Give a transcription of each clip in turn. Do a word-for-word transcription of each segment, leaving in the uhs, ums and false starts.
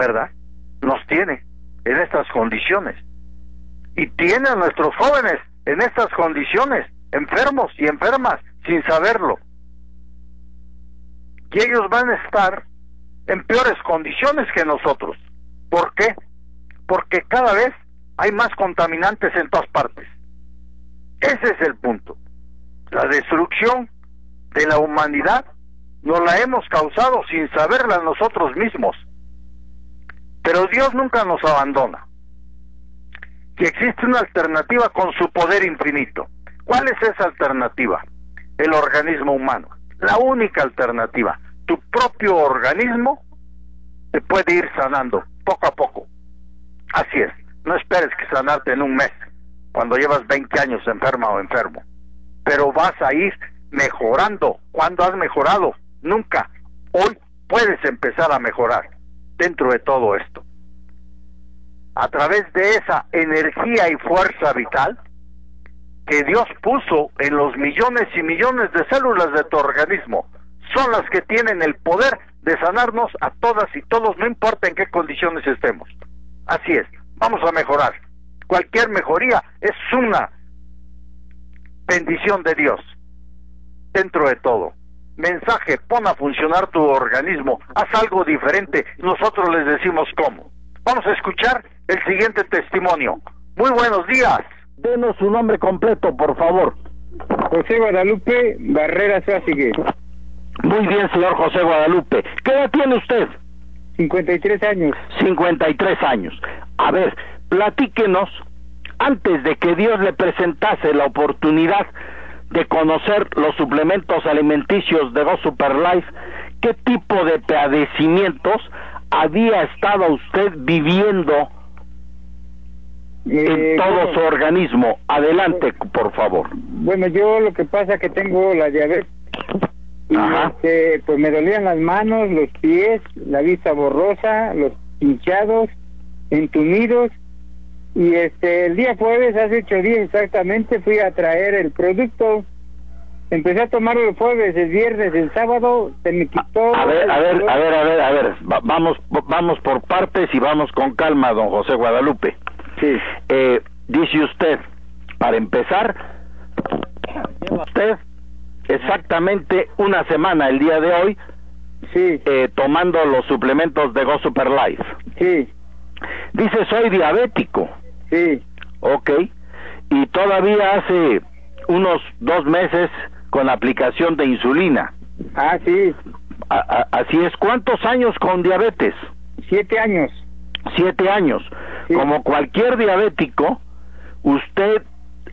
¿verdad? Nos tiene en estas condiciones. Y tiene a nuestros jóvenes en estas condiciones, enfermos y enfermas, sin saberlo. Y ellos van a estar en peores condiciones que nosotros. ¿Por qué? Porque cada vez hay más contaminantes en todas partes. Ese es el punto. La destrucción de la humanidad nos la hemos causado sin saberla nosotros mismos. Pero Dios nunca nos abandona. Y existe una alternativa con su poder infinito. ¿Cuál es esa alternativa? El organismo humano. La única alternativa. Tu propio organismo te puede ir sanando poco a poco. Así es. No esperes que sanarte en un mes, cuando llevas veinte años enferma o enfermo. Pero vas a ir mejorando. ¿Cuándo has mejorado? Nunca. Hoy puedes empezar a mejorar dentro de todo esto. A través de esa energía y fuerza vital que Dios puso en los millones y millones de células de tu organismo, son las que tienen el poder de sanarnos a todas y todos, no importa en qué condiciones estemos. Así es, vamos a mejorar. Cualquier mejoría es una bendición de Dios dentro de todo. Mensaje: pon a funcionar tu organismo, haz algo diferente, nosotros les decimos cómo. Vamos a escuchar el siguiente testimonio. Muy buenos días. Denos su nombre completo, por favor. José Guadalupe Barrera Suárez. Muy bien, señor José Guadalupe. ¿Qué edad tiene usted? cincuenta y tres años. cincuenta y tres años. A ver, platíquenos, antes de que Dios le presentase la oportunidad de conocer los suplementos alimenticios de Go Super Life, ¿qué tipo de padecimientos había estado usted viviendo eh, en todo bueno, su organismo? Adelante, por favor. Bueno, yo lo que pasa es que tengo la diabetes y este, pues me dolían las manos, los pies, la vista borrosa, los hinchados, entumidos. Y este el día jueves, hace ocho días exactamente, fui a traer el producto. Empecé a tomarlo el jueves, el viernes, el sábado se me quitó. A ver, a ver, a ver, a ver, a ver, Va, vamos, vamos por partes y vamos con calma, don José Guadalupe. Sí. Eh, dice usted, para empezar, lleva usted exactamente una semana el día de hoy, sí, eh, tomando los suplementos de Go Super Life. Sí. Dice, soy diabético. Sí. Ok. Y todavía hace unos dos meses con la aplicación de insulina. Ah, sí. A, a, así es. ¿Cuántos años con diabetes? Siete años. Siete años. Sí. Como cualquier diabético, usted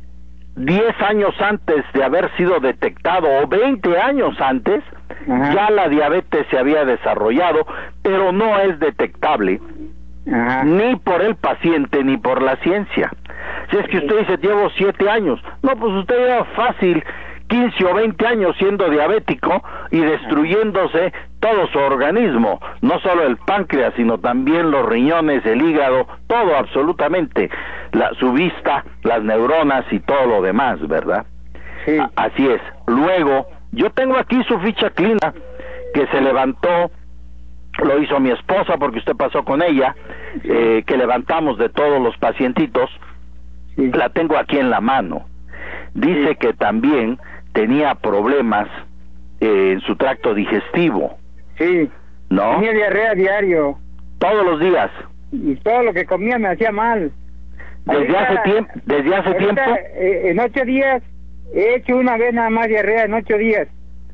diez años antes de haber sido detectado, o veinte años antes, ajá, ya la diabetes se había desarrollado, pero no es detectable, ajá, ni por el paciente ni por la ciencia. Si es que usted dice, llevo siete años, no, pues usted lleva fácil quince o veinte años siendo diabético y destruyéndose todo su organismo, no solo el páncreas, sino también los riñones, el hígado, todo absolutamente, la, su vista, las neuronas y todo lo demás, ¿verdad? Sí. A, así es. Luego, yo tengo aquí su ficha clínica que se levantó, lo hizo mi esposa porque usted pasó con ella, eh, que levantamos de todos los pacientitos, sí, la tengo aquí en la mano. Dice sí, que también tenía problemas eh, en su tracto digestivo. Sí. ¿No? Tenía diarrea diario. Todos los días. Y todo lo que comía me hacía mal. Desde ahorita, hace tiempo, desde hace ahorita, tiempo. Eh, en ocho días he hecho una vez nada más diarrea en ocho días.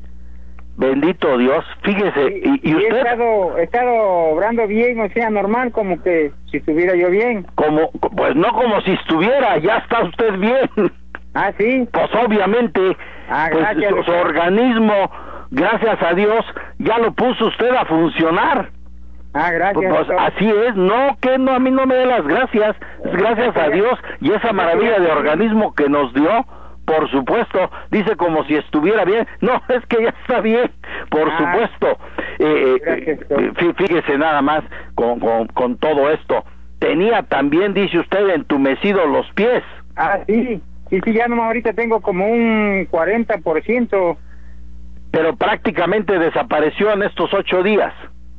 Bendito Dios. Fíjese. Y, y, y usted. He estado, he estado obrando bien, o sea, normal, como que si estuviera yo bien. Como, pues no como si estuviera, ya está usted bien. Ah, sí. Pues obviamente, ah, pues, gracias, su, su organismo, gracias a Dios, ya lo puso usted a funcionar. Ah, gracias. Pues, pues así es, no, que no, a mí no me dé las gracias, es gracias a Dios y esa maravilla de organismo que nos dio, por supuesto, dice como si estuviera bien, no, es que ya está bien, por ah, supuesto. Eh, gracias, eh, fíjese nada más con, con, con todo esto, tenía también, dice usted, entumecidos los pies. Ah, sí. Sí, sí, ya no, ahorita tengo como un cuarenta por ciento. Pero prácticamente desapareció en estos ocho días.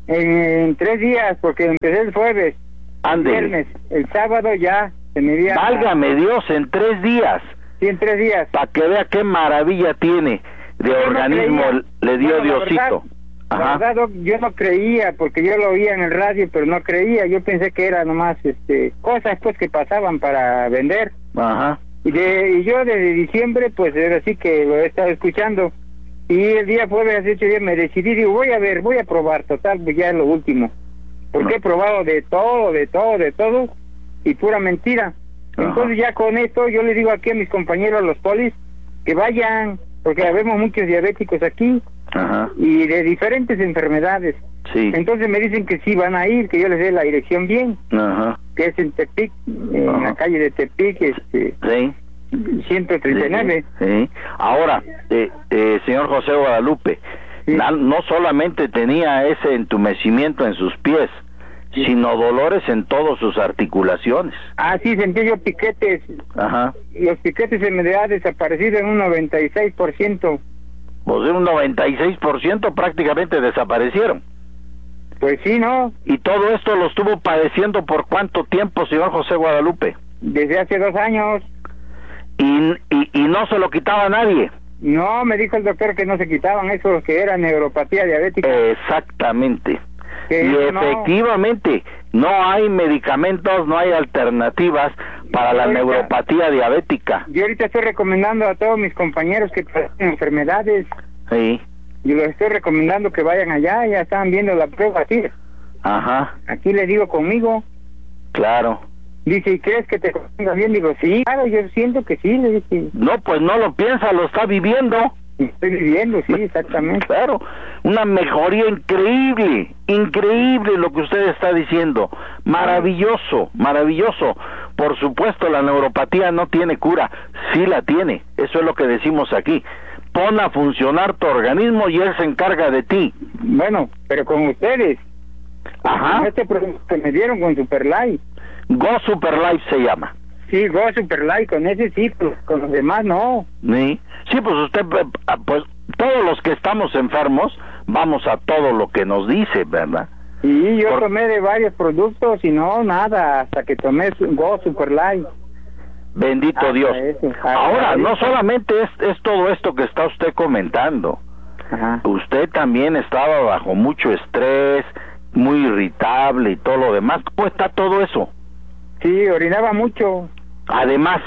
En, en tres días, porque empecé el jueves, Ándele. viernes, el sábado ya se me dio. Válgame Dios, en tres días. Sí, en tres días. Para que vea qué maravilla tiene de Yo no organismo creía. le dio Bueno, la Diosito. verdad, La verdad, Doc, yo no creía, porque yo lo oía en el radio, pero no creía. Yo pensé que era nomás este, cosas pues que pasaban para vender. Ajá. Y, de, y yo desde diciembre, pues era así que lo he estado escuchando. Y el día jueves, hace ocho días, me decidí, digo, voy a ver, voy a probar, total, pues ya es lo último. Porque No. he probado de todo, de todo, de todo, y pura mentira. Ajá. Entonces ya con esto, yo le digo aquí a mis compañeros, los polis, que vayan, porque habemos muchos diabéticos aquí, Ajá. y de diferentes enfermedades. Sí. Entonces me dicen que sí van a ir, que yo les dé la dirección bien, Ajá. que es en Tepic, en Ajá. la calle de Tepic, este, Sí. ciento treinta y nueve. Sí, sí. Ahora, eh, eh, señor José Guadalupe, Sí. na- no solamente tenía ese entumecimiento en sus pies, Sí. sino dolores en todas sus articulaciones. Ah, sí, sentí yo piquetes. Ajá. Y los piquetes se me han desaparecido en un noventa y seis por ciento. Pues de un noventa y seis por ciento prácticamente desaparecieron. Pues sí, ¿no? ¿Y todo esto lo estuvo padeciendo por cuánto tiempo, señor José Guadalupe? Desde hace dos años. Y, y, y no se lo quitaba nadie. No, me dijo el doctor que no se quitaban eso, que era neuropatía diabética. Exactamente. Que Y eso no. efectivamente, no hay medicamentos, no hay alternativas para la Ahorita- neuropatía diabética. Yo ahorita estoy recomendando a todos mis compañeros que padecen enfermedades, Sí, y los estoy recomendando que vayan allá, ya están viendo la prueba, sí. ajá, Aquí le digo conmigo. claro. Dice, ¿y crees que te convenga bien? Digo, sí, claro, yo siento que sí, le dije. No, pues no lo piensa, lo está viviendo. Estoy viviendo, sí, exactamente. Claro, una mejoría increíble, increíble lo que usted está diciendo. Maravilloso, maravilloso. Por supuesto, la neuropatía no tiene cura, sí la tiene. Eso es lo que decimos aquí. Pon a funcionar tu organismo y él se encarga de ti. Bueno, pero con ustedes. Ajá. Este producto que me dieron con Superlight. Go Super Life se llama. Sí, Go Superlight, con ese sí, pero con los demás no. ¿Sí? Sí, pues usted, eh, pues todos los que estamos enfermos, vamos a todo lo que nos dice, ¿verdad? Y yo Por- tomé de varios productos y no, nada, hasta que tomé su- Go Superlight. Bendito Hasta Dios. eso, hasta Ahora, no eso. solamente es, es todo esto que está usted comentando. Ajá. Usted también estaba bajo mucho estrés, muy irritable y todo lo demás. ¿Cómo está todo eso? Sí, orinaba mucho, Además,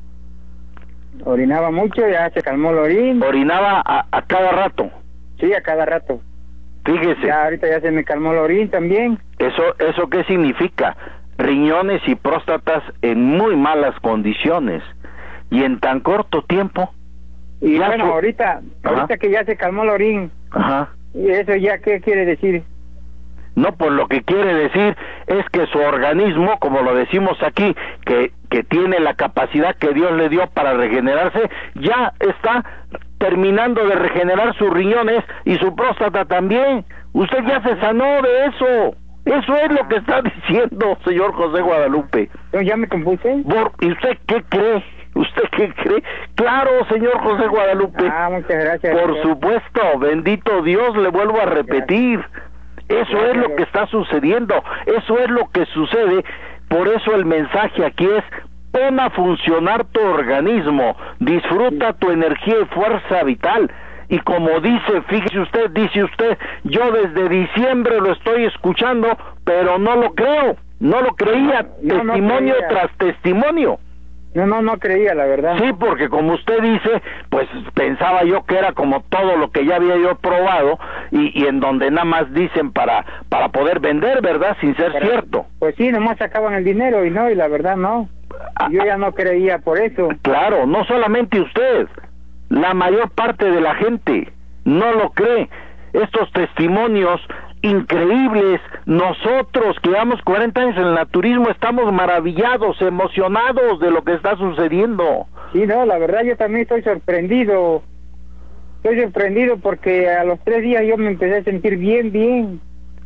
orinaba mucho, ya se calmó el orín. orinaba a, a cada rato. Sí, a cada rato. Fíjese, Ya ahorita ya se me calmó el orín también. eso, ¿eso qué significa? Riñones y próstatas en muy malas condiciones y en tan corto tiempo. Y Ya bueno, su- ahorita, Ajá. ahorita que ya se calmó el orín, Ajá. ¿y eso ya qué quiere decir? No, pues lo que quiere decir es que su organismo, como lo decimos aquí, que, que tiene la capacidad que Dios le dio para regenerarse, ya está terminando de regenerar sus riñones y su próstata también. Usted ya se sanó de eso. Eso es lo que está diciendo, señor José Guadalupe. Yo ya me compuse. Por- ¿Y usted qué cree? ¿Usted qué cree? Claro, señor José Guadalupe. Ah, muchas gracias. Por doctor. supuesto, bendito Dios, le vuelvo a repetir. Eso es lo que está sucediendo, eso es lo que sucede, por eso el mensaje aquí es, pon a funcionar tu organismo, disfruta tu energía y fuerza vital, y como dice, fíjese usted, dice usted, yo desde diciembre lo estoy escuchando, pero no lo creo, no lo creía, No, no testimonio creía. tras testimonio. No, no, no creía, la verdad. Sí, porque como usted dice, pues pensaba yo que era como todo lo que ya había yo probado y, y en donde nada más dicen para para poder vender, ¿verdad? Sin ser Pero- cierto. Pues sí, nomás sacaban el dinero y no, y la verdad no. Ah, Yo ya no creía por eso. Claro, no solamente usted, la mayor parte de la gente no lo cree. Estos testimonios increíbles, nosotros que llevamos cuarenta años en el naturismo estamos maravillados, emocionados de lo que está sucediendo. Sí, no, la verdad yo también estoy sorprendido. Estoy sorprendido porque a los tres días yo me empecé a sentir bien, bien.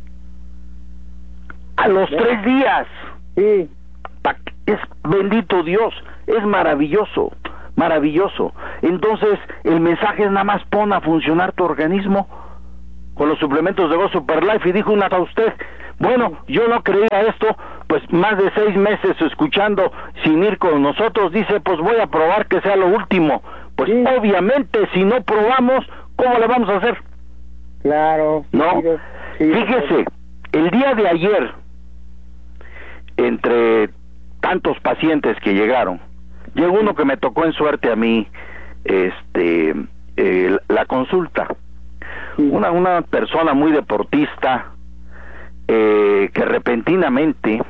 A los tres días. Sí, Pa- es bendito Dios, es maravilloso, maravilloso. Entonces, el mensaje es nada más pon a funcionar tu organismo, con los suplementos de Go Super Life y dijo una a usted, bueno, yo no creía esto, pues más de seis meses escuchando sin ir con nosotros, dice, pues voy a probar que sea lo último. Pues sí. Obviamente, si no probamos, ¿cómo le vamos a hacer? Claro. ¿No? Sí, sí, Fíjese, el día de ayer, entre tantos pacientes que llegaron, llegó uno que me tocó en suerte a mí, este, eh, la consulta. Sí. Una, una persona muy deportista, eh, que repentinamente,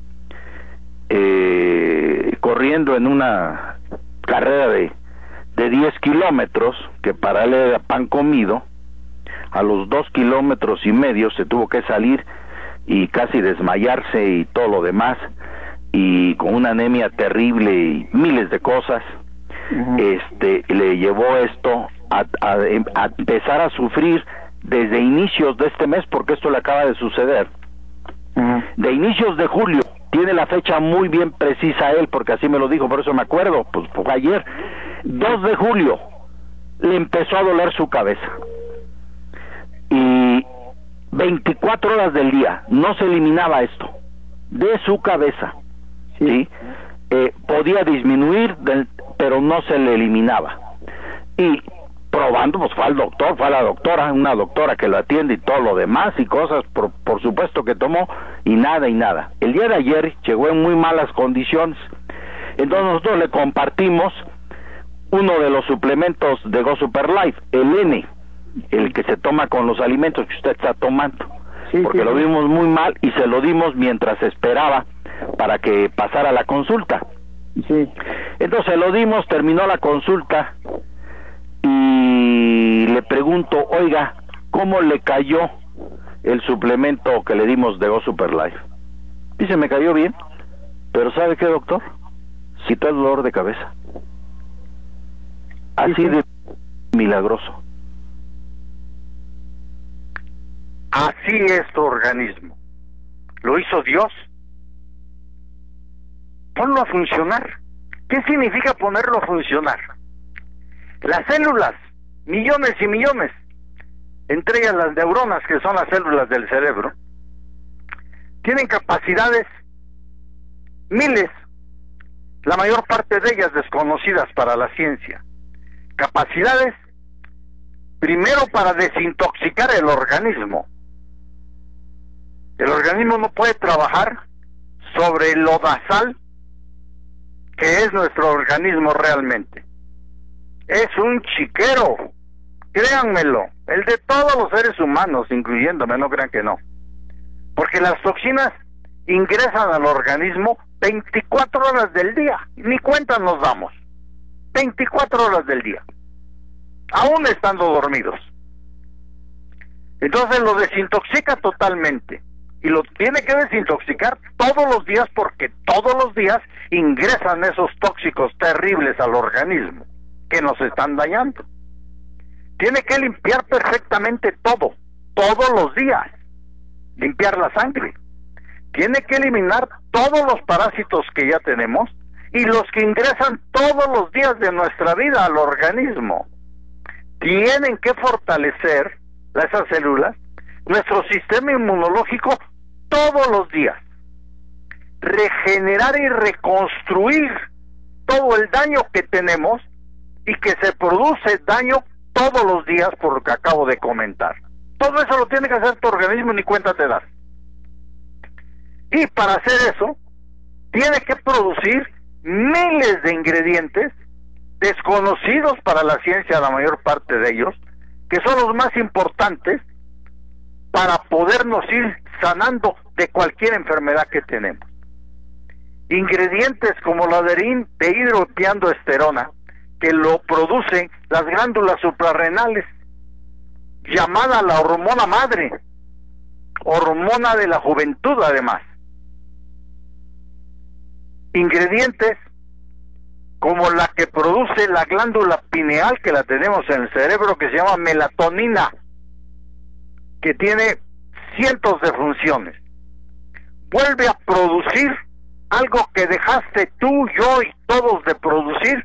eh, corriendo en una carrera de, de diez kilómetros, que para él era pan comido, a los dos kilómetros y medio se tuvo que salir y casi desmayarse y todo lo demás, y con una anemia terrible y miles de cosas. Uh-huh. este le llevó esto a, a, a empezar a sufrir desde inicios de este mes, porque esto le acaba de suceder. Uh-huh. De inicios de julio, tiene la fecha muy bien precisa él, porque así me lo dijo, por eso me acuerdo, pues fue ayer, dos de julio, le empezó a doler su cabeza. Y veinticuatro horas del día no se eliminaba esto de su cabeza, ¿sí? ¿Sí? Eh, podía disminuir, del, pero no se le eliminaba. Y probando, pues fue al doctor, fue a la doctora, una doctora que lo atiende y todo lo demás y cosas, por, por supuesto que tomó, y nada y nada. El día de ayer llegó en muy malas condiciones, entonces nosotros le compartimos uno de los suplementos de Go Super Life, el N, el que se toma con los alimentos que usted está tomando, sí, porque sí, lo vimos muy mal y se lo dimos mientras esperaba para que pasara la consulta. Sí. Entonces lo dimos, terminó la consulta y le pregunto, oiga, ¿cómo le cayó el suplemento que le dimos de Go Super Life? Dice, me cayó bien, pero ¿sabe qué, doctor? Quitó el dolor de cabeza. Así sí, sí. de milagroso. Así es tu organismo. ¿Lo hizo Dios? Ponlo a funcionar. ¿Qué significa ponerlo a funcionar? Las células, millones y millones, entre ellas las neuronas, que son las células del cerebro, tienen capacidades miles, la mayor parte de ellas desconocidas para la ciencia. Capacidades, primero, para desintoxicar el organismo. El organismo no puede trabajar sobre el lodazal que es nuestro organismo realmente. Es un chiquero, créanmelo, el de todos los seres humanos, incluyéndome, no crean que no. Porque las toxinas ingresan al organismo veinticuatro horas del día, ni cuenta nos damos. veinticuatro horas del día, aún estando dormidos. Entonces lo desintoxica totalmente, y lo tiene que desintoxicar todos los días, porque todos los días ingresan esos tóxicos terribles al organismo que nos están dañando. Tiene que limpiar perfectamente todo, todos los días, limpiar la sangre. Tiene que eliminar todos los parásitos que ya tenemos y los que ingresan todos los días de nuestra vida al organismo. Tienen que fortalecer esas células, nuestro sistema inmunológico todos los días, regenerar y reconstruir todo el daño que tenemos y que se produce daño todos los días por lo que acabo de comentar. Todo eso lo tiene que hacer tu organismo, ni cuenta te das. Y para hacer eso, tiene que producir miles de ingredientes desconocidos para la ciencia, la mayor parte de ellos, que son los más importantes para podernos ir sanando de cualquier enfermedad que tenemos. Ingredientes como la de hidropiandoesterona, que lo producen las glándulas suprarrenales, llamada la hormona madre, hormona de la juventud además. Ingredientes como la que produce la glándula pineal, que la tenemos en el cerebro, que se llama melatonina, que tiene cientos de funciones. Vuelve a producir algo que dejaste tú, yo y todos de producir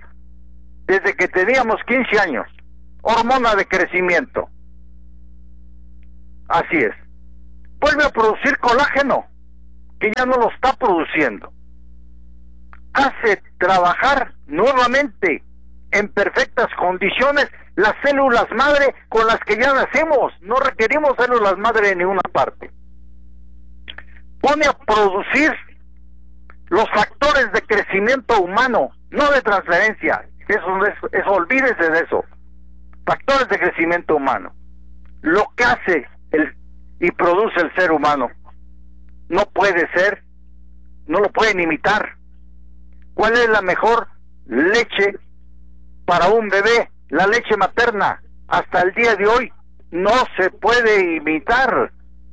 desde que teníamos quince años, hormona de crecimiento. Así es. Vuelve a producir colágeno, que ya no lo está produciendo. Hace trabajar nuevamente en perfectas condiciones las células madre con las que ya nacemos. No requerimos células madre en ninguna parte. Pone a producir los factores de crecimiento humano, no de transferencia. Eso, eso, eso olvídese de eso. Factores de crecimiento humano. Lo que hace el, y produce el ser humano no puede ser, no lo pueden imitar. ¿Cuál es la mejor leche para un bebé? La leche materna. Hasta el día de hoy no se puede imitar.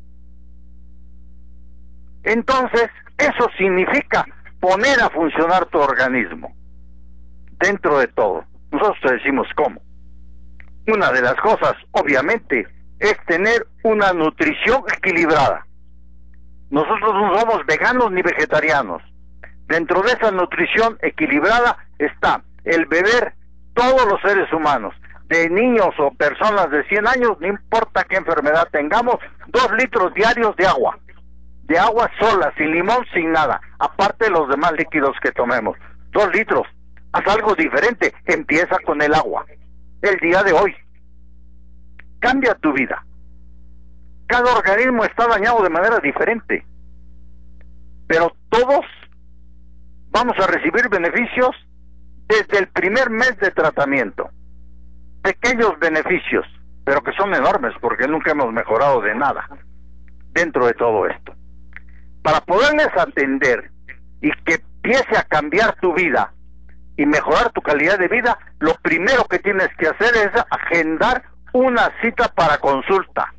Entonces, eso significa poner a funcionar tu organismo. Dentro de todo, nosotros te decimos cómo. Una de las cosas, obviamente, es tener una nutrición equilibrada. Nosotros no somos veganos ni vegetarianos. Dentro de esa nutrición equilibrada está el beber, todos los seres humanos, de niños o personas de cien años, no importa qué enfermedad tengamos, dos litros diarios de agua. De agua sola, sin limón, sin nada, aparte de los demás líquidos que tomemos. Dos litros. Haz algo diferente, empieza con el agua. El día de hoy. Cambia tu vida. Cada organismo está dañado de manera diferente. Pero todos vamos a recibir beneficios desde el primer mes de tratamiento. Pequeños beneficios, pero que son enormes porque nunca hemos mejorado de nada dentro de todo esto. Para poderles atender y que empiece a cambiar tu vida y mejorar tu calidad de vida, lo primero que tienes que hacer es agendar una cita para consulta.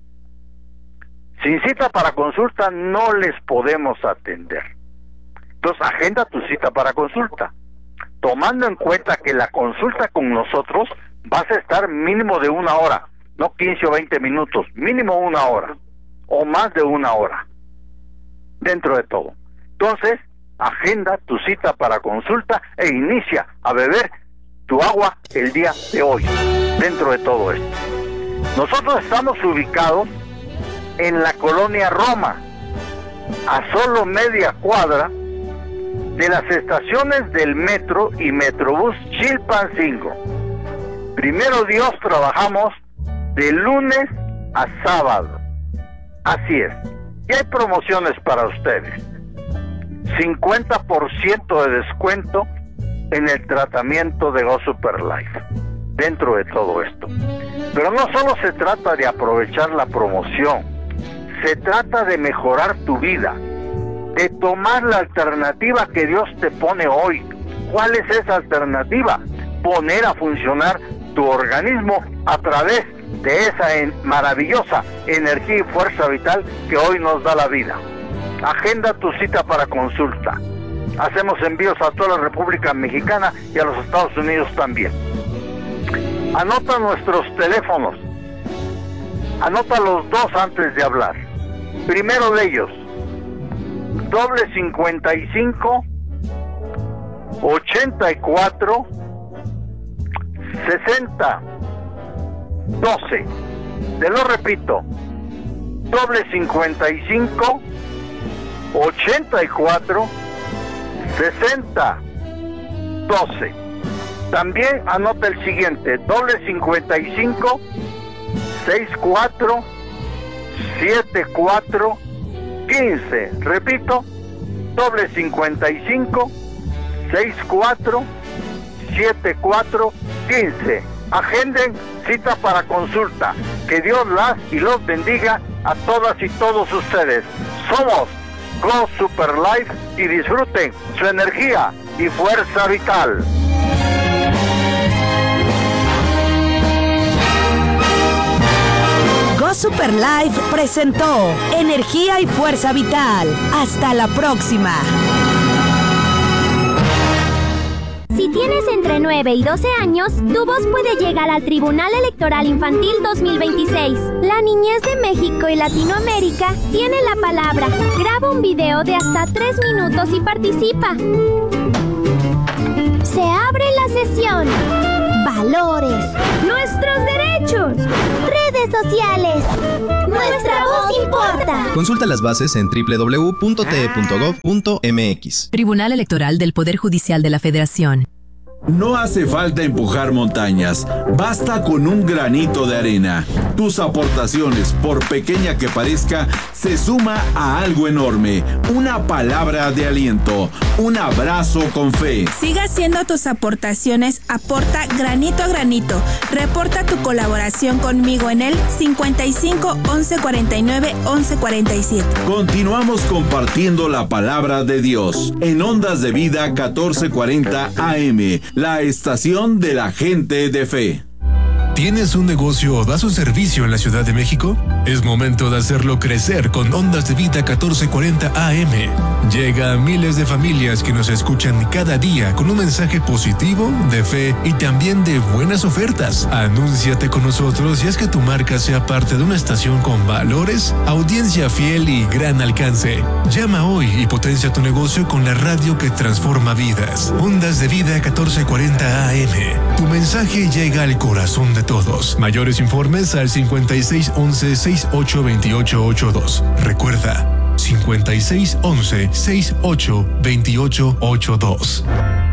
Sin cita para consulta no les podemos atender. Entonces, agenda tu cita para consulta, tomando en cuenta que la consulta con nosotros vas a estar mínimo de una hora, no quince o veinte minutos, mínimo una hora, o más de una hora, dentro de todo. Entonces, agenda tu cita para consulta e inicia a beber tu agua el día de hoy, dentro de todo esto. Nosotros estamos ubicados en la colonia Roma, a solo media cuadra de las estaciones del metro y Metrobús Chilpancingo. Primero Dios, trabajamos de lunes a sábado. Así es. Y hay promociones para ustedes. cincuenta por ciento de descuento en el tratamiento de Go Super Life. Dentro de todo esto. Pero no solo se trata de aprovechar la promoción. Se trata de mejorar tu vida. De tomar la alternativa que Dios te pone hoy. ¿Cuál es esa alternativa? Poner a funcionar tu organismo a través de esa en maravillosa energía y fuerza vital que hoy nos da la vida. Agenda tu cita para consulta. Hacemos envíos a toda la República Mexicana y a los Estados Unidos también. Anota nuestros teléfonos. Anota los dos antes de hablar. Primero de ellos, doble cincuenta y cinco, ochenta y cuatro, sesenta, doce. Te lo repito, doble cincuenta y cinco, ochenta y cuatro, sesenta, doce. También anota el siguiente, doble cincuenta y cinco, sesenta y cuatro, setenta y cuatro, quince. Repito, doble cincuenta y cinco, sesenta y cuatro, setenta y cuatro, quince. Agenden cita para consulta. Que Dios las y los bendiga a todas y todos ustedes. Somos Go Super Life y disfruten su energía y fuerza vital. Go Super Life presentó Energía y Fuerza Vital. Hasta la próxima. Si tienes entre nueve y doce años, tu voz puede llegar al Tribunal Electoral Infantil dos mil veintiséis. La niñez de México y Latinoamérica tiene la palabra. Graba un video de hasta tres minutos y participa. Se abre la sesión. Bye. valores, nuestros derechos, redes sociales. Nuestra voz importa. Consulta las bases en doble u doble u doble u punto t e punto gov punto m x. Tribunal Electoral del Poder Judicial de la Federación. No hace falta empujar montañas, basta con un granito de arena. Tus aportaciones, por pequeña que parezca, se suma a algo enorme. Una palabra de aliento, un abrazo con fe. Siga haciendo tus aportaciones, aporta granito a granito. Reporta tu colaboración conmigo en el cincuenta y cinco, once cuarenta y nueve, once cuarenta y siete. Continuamos compartiendo la palabra de Dios en Ondas de Vida catorce cuarenta A M. La estación de la gente de fe. ¿Tienes un negocio o das un servicio en la Ciudad de México? Es momento de hacerlo crecer con Ondas de Vida catorce cuarenta A M. Llega a miles de familias que nos escuchan cada día con un mensaje positivo, de fe y también de buenas ofertas. Anúnciate con nosotros y haz que tu marca sea parte de una estación con valores, audiencia fiel y gran alcance. Llama hoy y potencia tu negocio con la radio que transforma vidas. Ondas de Vida catorce cuarenta A M. Tu mensaje llega al corazón de todos. Mayores informes al cincuenta y seis once, sesenta y ocho veintiocho ochenta y dos. Recuerda, cincuenta y seis once, sesenta y ocho veintiocho ochenta y dos.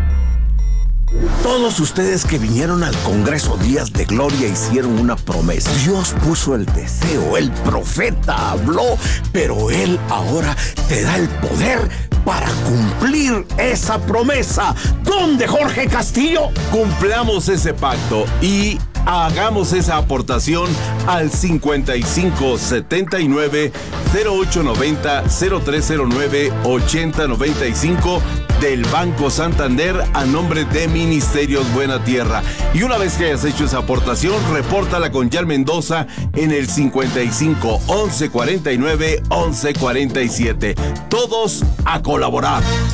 Todos ustedes que vinieron al Congreso Días de Gloria hicieron una promesa. Dios puso el deseo, el profeta habló, pero Él ahora te da el poder para cumplir esa promesa. ¿Dónde, Jorge Castillo? Cumplamos ese pacto y hagamos esa aportación al cincuenta y cinco, setenta y nueve, cero ocho noventa, cero tres cero nueve, ochenta noventa y cinco del Banco Santander a nombre de Ministerios Buena Tierra. Y una vez que hayas hecho esa aportación, repórtala con Yal Mendoza en el cincuenta y cinco, once cuarenta y nueve, once cuarenta y siete. Todos a colaborar.